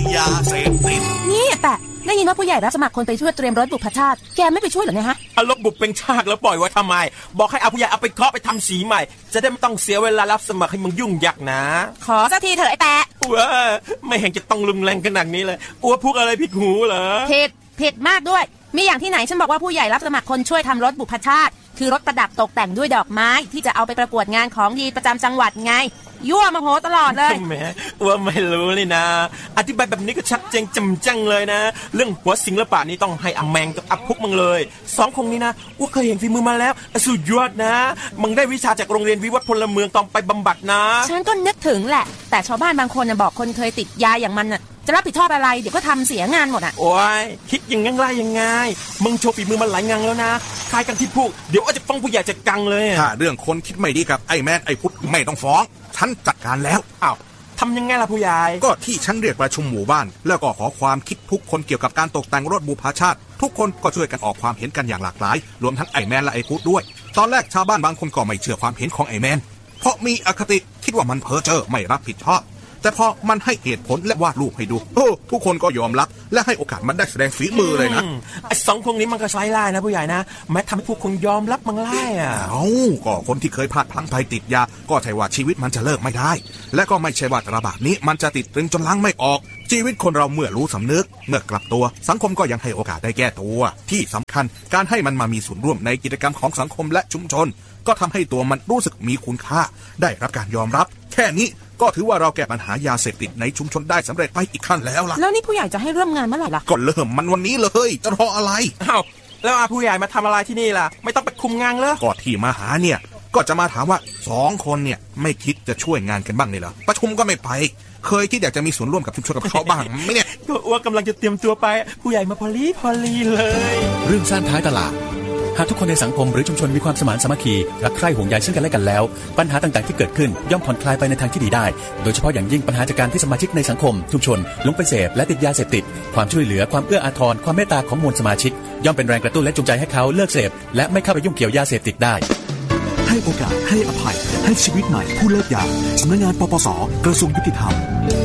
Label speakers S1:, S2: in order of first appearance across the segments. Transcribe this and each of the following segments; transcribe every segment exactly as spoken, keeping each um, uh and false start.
S1: ยาเสพติด
S2: นี่แต่ได้ยินว่าผู้ใหญ่รับสมัครคนไปช่วยเตรียมรถบุพชาติแกไม่ไปช่วยหรอเนี่ยฮะ
S3: เอารถบุพเป็นชาติแล้วปล่อยไว้ทำไมบอกให้เอาผู้ใหญ่เอาไปเคาะไปทำสีใหม่จะได้ไม่ต้องเสียเวลารับสมัครให้มึงยุ่งยากนะ
S2: ขอสักทีเถอะไอ้แปะ
S3: ว้าไม่เห็นจะต้องรุนแรงขนาดนี้เลยอ้วพูดอะไรผิดหูเหรอ
S2: ผิดผิดมากด้วยมีอย่างที่ไหนฉันบอกว่าผู้ใหญ่รับสมัครคนช่วยทำรถบุพชาติคือรถประดับตกแต่งด้วยดอกไม้ที่จะเอาไปประกวดงานของดีประจำจังหวัดไงยั่วมาโหตลอดเลย
S3: แหมว่าไม่รู้เลยนะอธิบายแบบนี้ก็ชัดเจนจำจังเลยนะเรื่องหัวศิลปะนี้ต้องให้อแมงกับอัพพุกมึงเลยสองคนนี้นะว่าเคยเห็นฝีมือมาแล้วสุดยอดนะมึงได้วิชาจากโรงเรียนวิวัฒน์พลเมืองตอนไปบำบัดนะ
S2: ฉันก็นึกถึงแหละแต่ชาวบ้านบางคนบอกคนเคยติดยาอย่างมันน่ะจะรับผิดชอบอะไรเดี๋ยวก็ทำเสียงานหมดอ่ะ
S3: โอ้ยคิดอย่างงั้นไรยังไงมึงโชว์ฝีมือมาหลายงานแล้วนะคายกันที่พูดเดี๋ยวอาจจะฟ้องผู้ใหญ่จัดกังเลย
S1: ถ้าเรื่องคนคิดไม่ดีกับไอ้แม่ไอ้พุทธไม่ต้องฟ้องฉันจัดการแล้ว
S3: อ้าวทำยังไงล่ะผู้ใหญ่
S1: ก็ที่ฉันเรียกประชุมหมู่บ้านแล้วก็ขอความคิดทุกคนเกี่ยวกับการตกแต่งรถบุพชาติทุกคนก็ช่วยกันออกความเห็นกันอย่างหลากหลายรวมทั้งไอ้แมนและไอ้พุทธด้วยตอนแรกชาวบ้านบางคนก็ไม่เชื่อความเห็นของไอ้แมนเพราะมีอคติคิดว่ามันเพ้อเจ้อไม่รับผิดชอบแต่พอมันให้เหตุผลและวาดรูปให้ดูโอ้ทุกคนก็ยอมรับและให้โอกาสมันได้แสดงฝีมือเลยนะ
S3: ไอ้สองคนนี้มันก็ใช้ไล่นะผู้ใหญ่นะแม้ทำให้พวกคนยอมรับมันไล่อ่ะ
S1: เอ้าก็คนที่เคยพลาดพลั้งไปติดยาก็ใช่ว่าชีวิตมันจะเลิกไม่ได้และก็ไม่ใช่ว่าระบาดนี้มันจะติดตรึงจนล้างไม่ออกชีวิตคนเราเมื่อรู้สำนึกเมื่อกลับตัวสังคมก็ยังให้โอกาสได้แก้ตัวที่สำคัญการให้มันมามีส่วนร่วมในกิจกรรมของสังคมและชุมชนก็ทำให้ตัวมันรู้สึกมีคุณค่าได้รับการยอมรับแค่นี้ก็ถือว่าเราแก้ปัญหายาเสพติดในชุมชนได้สำเร็จไปอีกขั้นแล้วล่ะ
S2: แล้วนี่ผู้ใหญ่จะให้ร่วมงานเมื่อไหร่ล่ะ
S1: ก็เริ่มมันวันนี้เลยจะรออะไร
S3: อ้าวแล้วอาผู้ใหญ่มาทำอะไรที่นี่ล่ะไม่ต้องไปคุมงานเหรอ
S1: ก็ที่มาหาเนี่ยก็จะมาถามว่าสองคนเนี่ยไม่คิดจะช่วยงานกันบ้างเลยเหรอประชุมก็ไม่ไปเคยคิดอยากจะมีส่วนร่วมกับชุมชนกับเขาบ้างไหมเนี่ย
S3: ก็ว่ากำลังจะเตรียมตัวไปผู้ใหญ่มาพอลีพอลีเลย
S4: เรื่องสร้างท้ายตลาดหากทุกคนในสังคมหรือชุมชนมีความสมานสามัคคีรักใคร่ห่วงใยซึ่งกันและกันแล้วปัญหาต่างๆที่เกิดขึ้นย่อมผ่อนคลายไปในทางที่ดีได้โดยเฉพาะอย่างยิ่งปัญหาจากการที่สมาชิกในสังคมชุมชนหลงไปเสพและติดยาเสพติดความช่วยเหลือความเอื้ออาทรความเมตตาของมวลสมาชิกย่อมเป็นแรงกระตุ้นและจูงใจให้เขาเลิกเสพและไม่เข้าไปยุ่งเกี่ยวยาเสพติดได้
S5: ให้โอกาสให้อภัยให้ชีวิตใหม่ผู้เลิกยาสำนักงานปปส.กระทรวงยุติธรรม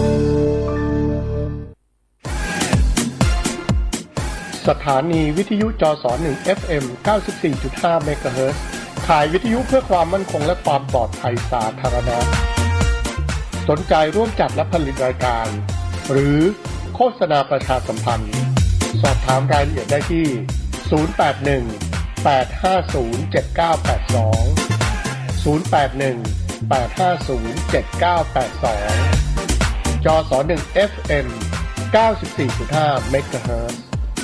S6: สถานีวิทยุจสหนึ่ง เอฟ เอ็ม เก้าสิบสี่จุดห้า เมกะเฮิรตซ์ข่ายวิทยุเพื่อความมั่นคงและความปลอดภัยสาธารณะสนใจร่วมจัดและผลิตรายการหรือโฆษณาประชาสัมพันธ์สอบถามรายละเอียดได้ที่ศูนย์ แปด หนึ่ง แปด ห้า ศูนย์ เจ็ด เก้า แปด สองศูนย์ แปด หนึ่ง แปด ห้า ศูนย์ เจ็ด เก้า แปด สองจสหนึ่ง เอฟ เอ็ม เก้าสิบสี่จุดห้า เมกะเฮิรตซ์